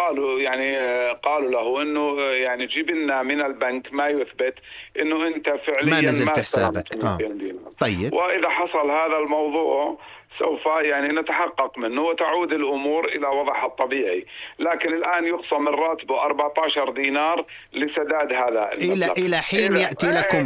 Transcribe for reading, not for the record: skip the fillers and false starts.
قالوا يعني قالوا له انه يعني جيب لنا من البنك ما يثبت انه انت ما فعليا نزل ما في استلمت حسابك. 200 دينار. طيب. واذا حصل هذا الموضوع سوف يعني نتحقق منه وتعود الامور الى وضعها الطبيعي، لكن الان يخصم من راتبه 14 دينار لسداد هذا المبلغ. إلى حين يأتي لكم